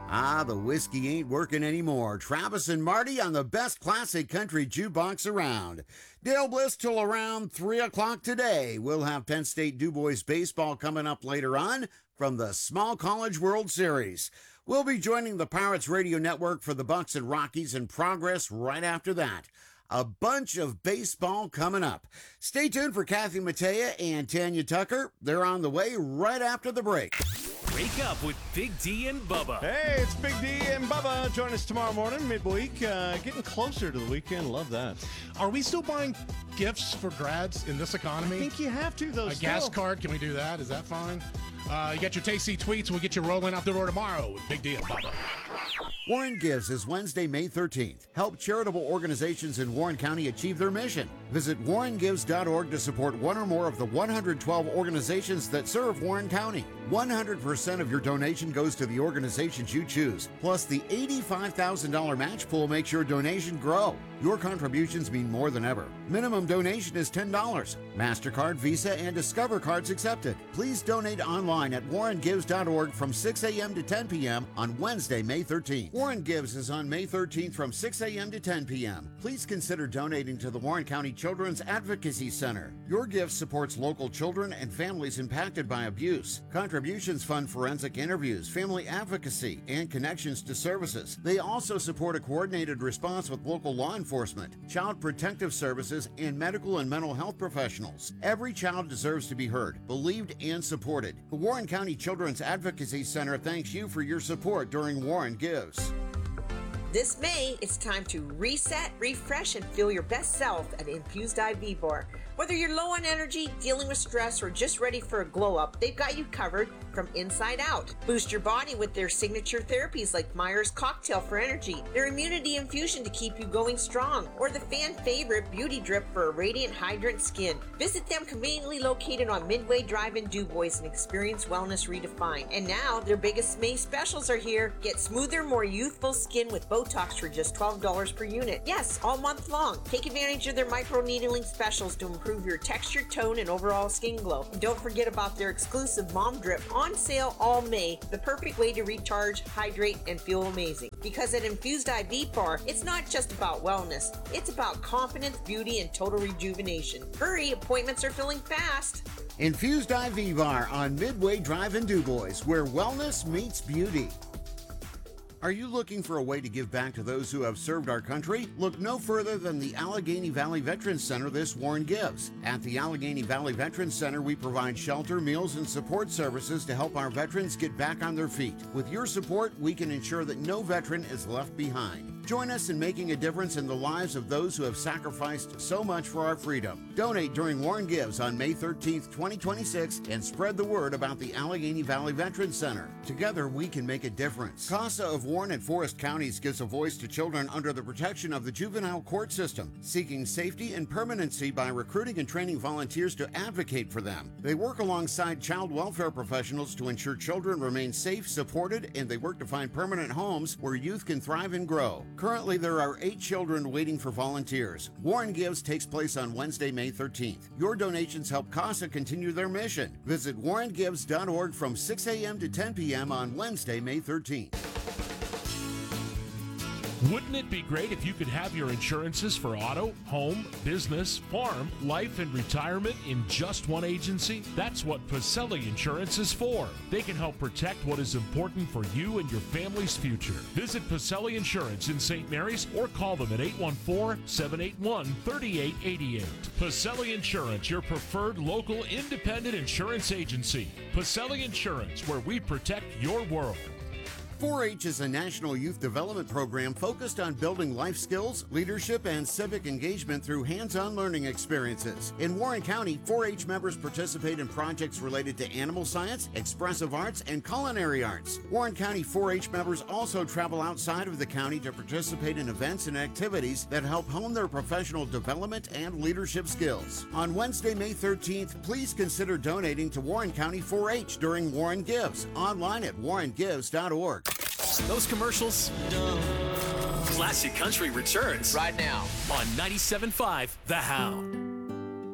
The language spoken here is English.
The whiskey ain't working anymore. Travis and Marty on the best classic country jukebox around. Dale Bliss till around 3 o'clock today. We'll have Penn State DuBois baseball coming up later on from the Small College World Series. We'll be joining the Pirates Radio Network for the Bucks and Rockies in progress right after that. A bunch of baseball coming up. Stay tuned for Kathy Mattea and Tanya Tucker. They're on the way right after the break. Wake up with Big D and Bubba. Hey, it's Big D and Bubba. Join us tomorrow morning, midweek. Getting closer to the weekend. Love that. Are we still buying gifts for grads in this economy? I think you have to, though. A gas card, can we do that? Is that fine? You get your Tasty Tweets. We'll get you rolling out the door tomorrow with Big D and Bubba. Warren Gives is Wednesday, May 13th. Help charitable organizations in Warren County achieve their mission. Visit warrengives.org to support one or more of the 112 organizations that serve Warren County. 100% of your donation goes to the organizations you choose. Plus, the $85,000 match pool makes your donation grow. Your contributions mean more than ever. Minimum donation is $10. MasterCard, Visa, and Discover cards accepted. Please donate online at warrengives.org from 6 a.m. to 10 p.m. on Wednesday, May 13th. Warren Gives is on May 13th from 6 a.m. to 10 p.m. Please consider donating to the Warren County Children's Advocacy Center. Your gift supports local children and families impacted by abuse. Contributions fund forensic interviews, family advocacy, and connections to services. They also support a coordinated response with local law enforcement, child protective services, and medical and mental health professionals. Every child deserves to be heard, believed, and supported. The Warren County Children's Advocacy Center thanks you for your support during Warren Gives. This May, it's time to reset, refresh, and feel your best self at Infused IV Bar. Whether you're low on energy, dealing with stress, or just ready for a glow up, they've got you covered from inside out. Boost your body with their signature therapies like Myers Cocktail for energy, their immunity infusion to keep you going strong, or the fan favorite Beauty Drip for a radiant, hydrant skin. Visit them conveniently located on Midway Drive in DuBois and experience wellness redefined. And now, their biggest May specials are here. Get smoother, more youthful skin with Botox for just $12 per unit. Yes, all month long. Take advantage of their micro-needling specials to improve your texture, tone, and overall skin glow. And don't forget about their exclusive Mom Drip on sale all May, the perfect way to recharge, hydrate, and feel amazing. Because at Infused IV Bar, it's not just about wellness. It's about confidence, beauty, and total rejuvenation. Hurry, appointments are filling fast. Infused IV Bar on Midway Drive in DuBois, where wellness meets beauty. Are you looking for a way to give back to those who have served our country? Look no further than the Allegheny Valley Veterans Center this Warren Gives. At the Allegheny Valley Veterans Center, we provide shelter, meals, and support services to help our veterans get back on their feet. With your support, we can ensure that no veteran is left behind. Join us in making a difference in the lives of those who have sacrificed so much for our freedom. Donate during Warren Gives on May 13th, 2026, and spread the word about the Allegheny Valley Veterans Center. Together, we can make a difference. CASA of Warren and Forest counties gives a voice to children under the protection of the juvenile court system, seeking safety and permanency by recruiting and training volunteers to advocate for them. They work alongside child welfare professionals to ensure children remain safe, supported, and they work to find permanent homes where youth can thrive and grow. Currently, there are 8 children waiting for volunteers. Warren Gives takes place on Wednesday, May 13th. Your donations help CASA continue their mission. Visit warrengives.org from 6 a.m. to 10 p.m. on Wednesday, May 13th. Wouldn't it be great if you could have your insurances for auto, home, business, farm, life, and retirement in just one agency? That's what Pacelli Insurance is for. They can help protect what is important for you and your family's future. Visit Pacelli Insurance in St. Mary's or call them at 814-781-3888. Pacelli Insurance, your preferred local independent insurance agency. Pacelli Insurance, where we protect your world. 4-H is a national youth development program focused on building life skills, leadership, and civic engagement through hands-on learning experiences. In Warren County, 4-H members participate in projects related to animal science, expressive arts, and culinary arts. Warren County 4-H members also travel outside of the county to participate in events and activities that help hone their professional development and leadership skills. On Wednesday, May 13th, please consider donating to Warren County 4-H during Warren Gives, online at warrengives.org. Those commercials. Classic Country returns right now on 97.5 The Hound.